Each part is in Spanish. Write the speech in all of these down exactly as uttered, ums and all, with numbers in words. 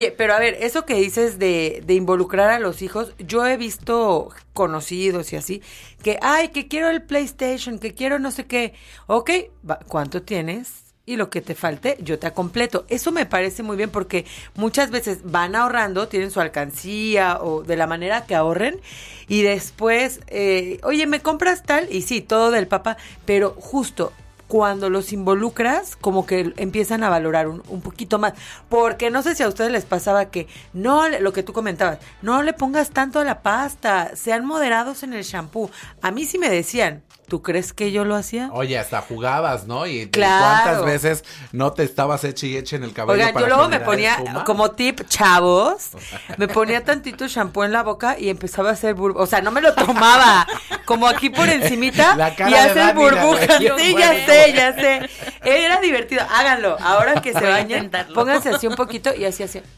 Pero a ver, eso que dices de, de involucrar a los hijos, yo he visto conocidos y así, que, ay, que quiero el PlayStation, que quiero no sé qué. Ok, va, ¿cuánto tienes? Y lo que te falte, yo te completo. Eso me parece muy bien porque muchas veces van ahorrando, tienen su alcancía o de la manera que ahorren y después, eh, oye, ¿me compras tal? Y sí, todo del papá, pero justo cuando los involucras, como que empiezan a valorar un, un poquito más. Porque no sé si a ustedes les pasaba que, no, lo que tú comentabas, no le pongas tanto a la pasta, sean moderados en el shampoo. A mí sí me decían, ¿tú crees que yo lo hacía? Oye, hasta jugabas, ¿no? Y claro. ¿Cuántas veces no te estabas eche y eche en el cabello? Oigan, para yo luego me generar ponía, espuma? como tip, chavos, me ponía tantito shampoo en la boca y empezaba a hacer burbujas. O sea, no me lo tomaba, como aquí por encimita, La cara y de hacer Dani, burbujas. la Sí, región, ya bueno. sé, ya sé. Era divertido, háganlo. Ahora que se Voy a bañen, intentarlo. pónganse así un poquito y así, así.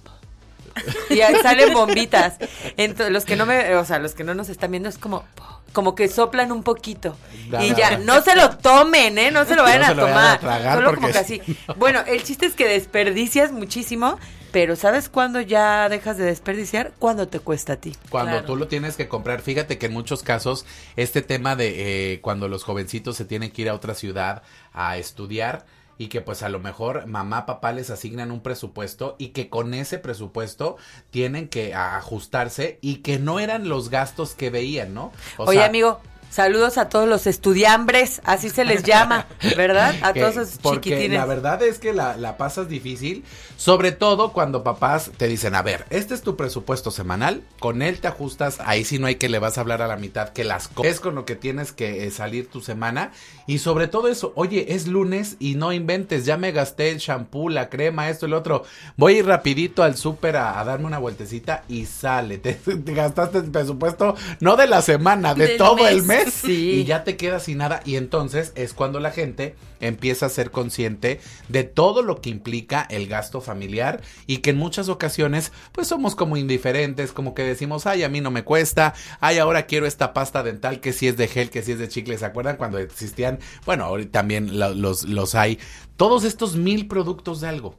Y ahí salen bombitas. Entonces, los que no me, o sea, los que no nos están viendo es como, como que soplan un poquito. No, y no. ya, no se lo tomen, ¿eh? No se lo vayan No se a lo vayan tomar. a tragar Solo porque como que así. Bueno, el chiste es que desperdicias muchísimo, pero ¿sabes cuándo ya dejas de desperdiciar? Cuando te cuesta a ti. Cuando Claro. tú lo tienes que comprar, fíjate que en muchos casos este tema de eh, cuando los jovencitos se tienen que ir a otra ciudad a estudiar y que pues a lo mejor mamá, papá les asignan un presupuesto y que con ese presupuesto tienen que ajustarse y que no eran los gastos que veían, ¿no? O Oye, sea, amigo, saludos a todos los estudiambres, así se les llama, ¿verdad? A que- todos esos porque chiquitines. la verdad es que la, la pasas difícil, sobre todo cuando papás te dicen, a ver, este es tu presupuesto semanal, con él te ajustas, ahí sí no hay que le vas a hablar a la mitad, que las cosas es con lo que tienes que eh, salir tu semana, y sobre todo eso, oye, es lunes y no inventes, ya me gasté el shampoo, la crema, esto y lo otro, voy a ir rapidito al súper a, a darme una vueltecita y sale, te, te gastaste el presupuesto, no de la semana, de Del todo mes. el mes. Sí. Y ya te quedas sin nada y entonces es cuando la gente empieza a ser consciente de todo lo que implica el gasto familiar y que en muchas ocasiones pues somos como indiferentes, como que decimos, ay, a mí no me cuesta, ay, ahora quiero esta pasta dental que si es de gel, que si es de chicle. ¿Se acuerdan cuando existían? Bueno, ahorita también lo- los, los hay, todos estos mil productos de algo.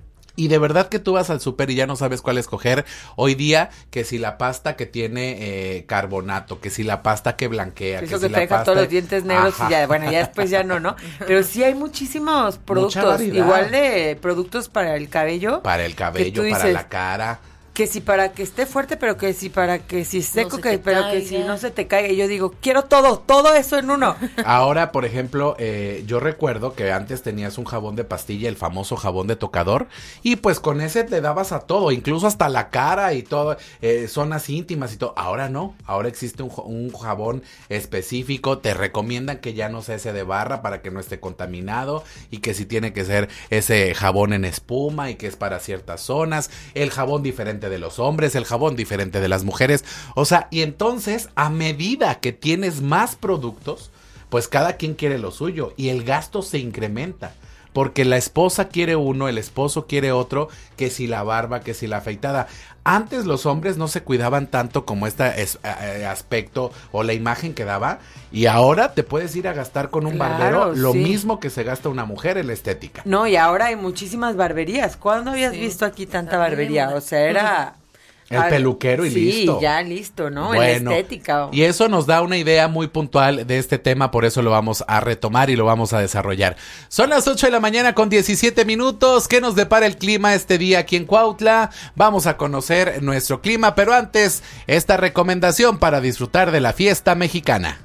Y de verdad que tú vas al súper y ya no sabes cuál escoger. Hoy día, que si la pasta que tiene eh, carbonato, que si la pasta que blanquea, Eso que que si te la deja pasta... todos los dientes negros Ajá. y ya, bueno, ya después ya no, ¿no? Pero sí hay muchísimos productos, variedad. igual de productos para el cabello. Para el cabello, tú para dices, la cara. Que si para que esté fuerte, pero que si para que si seco, se que te pero que si caiga. no se te caiga. Y yo digo, quiero todo, todo eso en uno. Ahora, por ejemplo, eh, yo recuerdo que antes tenías un jabón de pastilla, el famoso jabón de tocador, y pues con ese te dabas a todo, incluso hasta la cara y todo, eh, zonas íntimas y todo. Ahora no, ahora existe un, jo- un jabón específico, te recomiendan que ya no sea ese de barra para que no esté contaminado y que si tiene que ser ese jabón en espuma y que es para ciertas zonas, el jabón diferente de los hombres, el jabón diferente de las mujeres, o sea, y entonces a medida que tienes más productos, pues cada quien quiere lo suyo y el gasto se incrementa. Porque la esposa quiere uno, el esposo quiere otro, que si la barba, que si la afeitada. Antes los hombres no se cuidaban tanto como este es, eh, aspecto o la imagen que daba. Y ahora te puedes ir a gastar con un Claro, barbero lo sí. mismo que se gasta una mujer en la estética. No, y ahora hay muchísimas barberías. ¿Cuándo habías Sí, visto aquí tanta está bien barbería? buena. O sea, era... El peluquero y sí, listo. Sí, ya listo, ¿no? Bueno, En la estética. y eso nos da una idea muy puntual de este tema, por eso lo vamos a retomar y lo vamos a desarrollar. Son las ocho de la mañana con diecisiete minutos. ¿Qué nos depara el clima este día aquí en Cuautla? Vamos a conocer nuestro clima, pero antes, esta recomendación para disfrutar de la fiesta mexicana.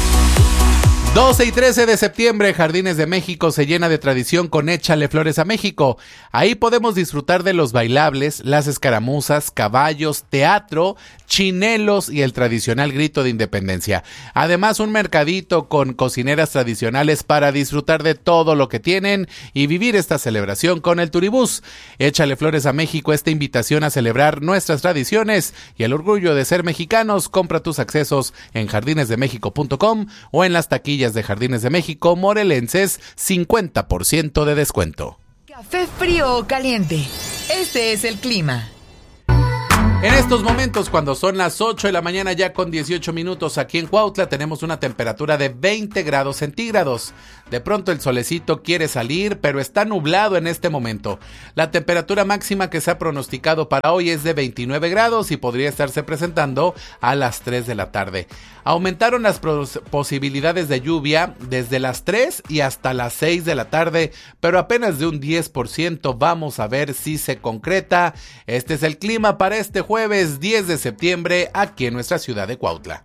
doce y trece de septiembre, Jardines de México se llena de tradición con Échale Flores a México. Ahí podemos disfrutar de los bailables, las escaramuzas, caballos, teatro, chinelos y el tradicional grito de independencia. Además, un mercadito con cocineras tradicionales para disfrutar de todo lo que tienen y vivir esta celebración con el Turibús. Échale Flores a México, esta invitación a celebrar nuestras tradiciones y el orgullo de ser mexicanos. Compra tus accesos en jardines de méxico punto com o en las taquillas de Jardines de México morelenses, cincuenta por ciento de descuento. Café frío o caliente. Este es el clima. En estos momentos, cuando son las ocho de la mañana ya con dieciocho minutos aquí en Cuautla, tenemos una temperatura de veinte grados centígrados. De pronto el solecito quiere salir, pero está nublado en este momento. La temperatura máxima que se ha pronosticado para hoy es de veintinueve grados y podría estarse presentando a las tres de la tarde. Aumentaron las posibilidades de lluvia desde las tres y hasta las seis de la tarde, pero apenas de un diez por ciento. Vamos a ver si se concreta. Este es el clima para este jueves diez de septiembre aquí en nuestra ciudad de Cuautla.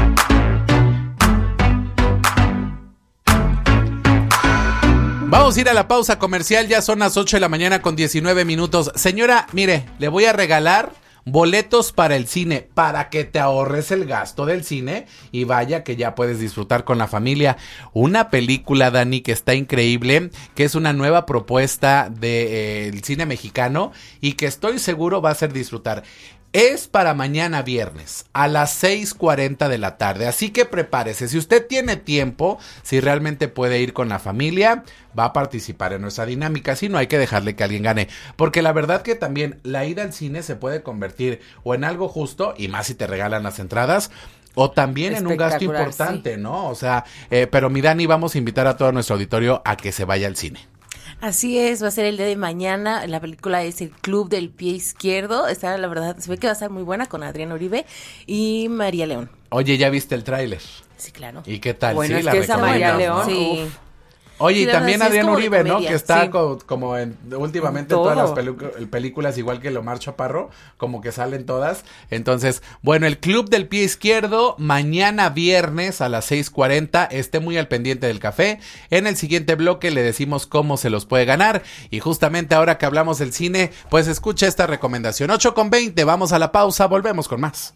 Vamos a ir a la pausa comercial, ya son las ocho de la mañana con diecinueve minutos. Señora, mire, le voy a regalar boletos para el cine, para que te ahorres el gasto del cine y vaya que ya puedes disfrutar con la familia. Una película, Dani, que está increíble, que es una nueva propuesta del de, eh, cine mexicano y que estoy seguro va a hacer disfrutar. Es para mañana viernes a las seis cuarenta de la tarde, así que prepárese. Si usted tiene tiempo, si realmente puede ir con la familia, va a participar en nuestra dinámica. Si no, hay que dejarle que alguien gane, porque la verdad que también la ida al cine se puede convertir o en algo justo, y más si te regalan las entradas, o también en un gasto importante, sí. ¿no? O sea, eh, pero mi Dani, vamos a invitar a todo nuestro auditorio a que se vaya al cine. Así es, va a ser el día de mañana. La película es El Club del Pie Izquierdo. Está, la verdad, se ve que va a estar muy buena con Adrián Uribe y María León. Oye, ¿ya viste el tráiler? Sí, claro. ¿Y qué tal? Bueno, sí, es la que esa María León, sí. uf. Oye, Sí, y también verdad, sí, Adrián Uribe, ¿no? Que está sí. co- como en, últimamente Todo. todas las pelu- películas, igual que Omar Chaparro, como que salen todas. Entonces, bueno, El Club del Pie Izquierdo, mañana viernes a las seis cuarenta, esté muy al pendiente del café. En el siguiente bloque le decimos cómo se los puede ganar. Y justamente ahora que hablamos del cine, pues escucha esta recomendación. ocho con veinte, vamos a la pausa, volvemos con más.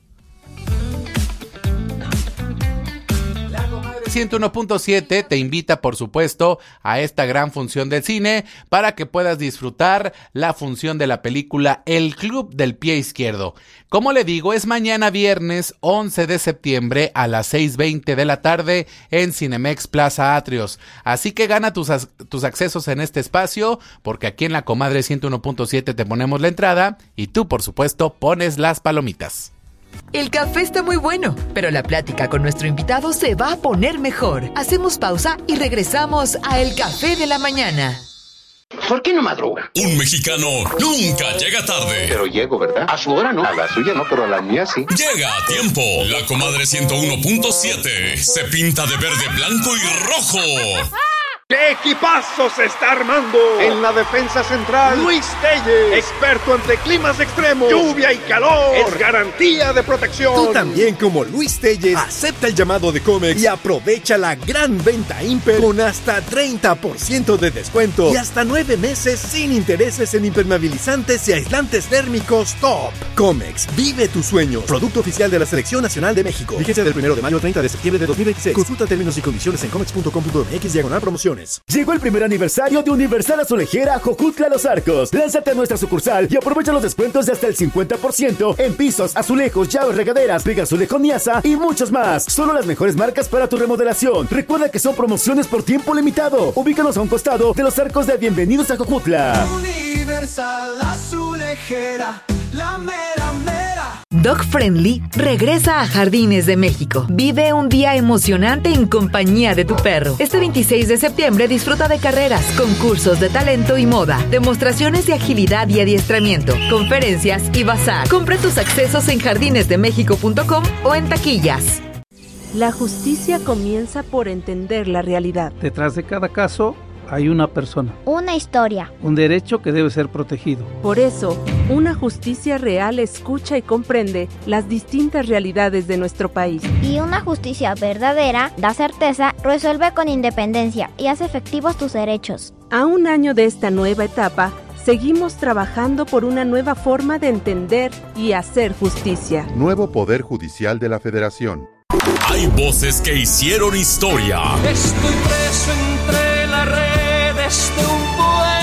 ciento uno punto siete te invita, por supuesto, a esta gran función del cine para que puedas disfrutar la función de la película El Club del Pie Izquierdo. Como le digo, es mañana viernes once de septiembre a las seis veinte de la tarde en Cinemex Plaza Atrios. Así que gana tus, tus accesos en este espacio, porque aquí en La Comadre ciento uno punto siete te ponemos la entrada y tú, por supuesto, pones las palomitas. El café está muy bueno, pero la plática con nuestro invitado se va a poner mejor. Hacemos pausa y regresamos a El Café de la Mañana. ¿Por qué no madruga? Un mexicano nunca llega tarde. Pero llego, ¿verdad? A su hora no. A la suya no, pero a la mía sí. Llega a tiempo. La Comadre ciento uno punto siete se pinta de verde, blanco y rojo. ¡Qué equipazo se está armando! En la defensa central, Luis Telles, experto ante climas extremos, lluvia y calor, es garantía de protección. Tú también, como Luis Telles, acepta el llamado de Comex y aprovecha la gran venta Imper con hasta treinta por ciento de descuento y hasta nueve meses sin intereses en impermeabilizantes y aislantes térmicos top. Comex, vive tus sueños. Producto oficial de la Selección Nacional de México. Vigencia del primero de mayo al treinta de septiembre de dos mil veintiséis. Consulta términos y condiciones en comex punto com punto mx diagonal promociones. Llegó el primer aniversario de Universal Azulejera Jojutla Los Arcos. Lánzate a nuestra sucursal y aprovecha los descuentos de hasta el cincuenta por ciento en pisos, azulejos, llaves, regaderas, Pega Azulejo Niasa y muchos más. Solo las mejores marcas para tu remodelación. Recuerda que son promociones por tiempo limitado. Ubícanos a un costado de los arcos de Bienvenidos a Jojutla. Universal Azulejera, la mera mera. Dog Friendly regresa a Jardines de México. Vive un día emocionante en compañía de tu perro. Este veintiséis de septiembre disfruta de carreras, concursos de talento y moda, demostraciones de agilidad y adiestramiento, conferencias y bazar. Compra tus accesos en jardines de méxico punto com o en taquillas. La justicia comienza por entender la realidad. Detrás de cada caso hay una persona. Una historia. Un derecho que debe ser protegido. Por eso, una justicia real escucha y comprende las distintas realidades de nuestro país. Y una justicia verdadera da certeza, resuelve con independencia y hace efectivos tus derechos. A un año de esta nueva etapa, seguimos trabajando por una nueva forma de entender y hacer justicia. Nuevo Poder Judicial de la Federación. Hay voces que hicieron historia. Estoy preso entre las redes de un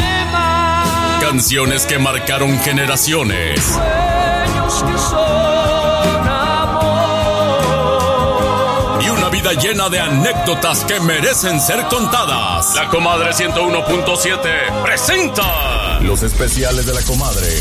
poema. Canciones que marcaron generaciones. Sueños que son amor. Y una vida llena de anécdotas que merecen ser contadas. La Comadre ciento uno punto siete presenta los especiales de La Comadre.